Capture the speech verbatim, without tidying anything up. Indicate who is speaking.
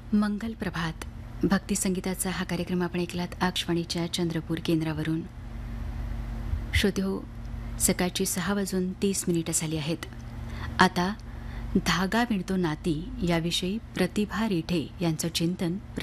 Speaker 1: मंगल प्रभात भक्ती संगीताचा हा कार्यक्रम आपण ऐकलात आकाशवाणीच्या चंद्रपूर केंद्रावरून. श्रोतेहो, सकाळची सहा वाजून तीस मिनिटं झाली आहेत. आता धागा विणतो नाती याविषयी प्रतिभा रिठे यांचं चिंतन